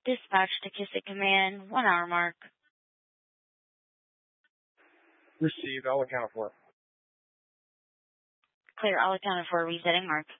Dispatch to Kissick Command, 1 hour mark. Received, all accounted for. Clear, all accounted for, resetting mark.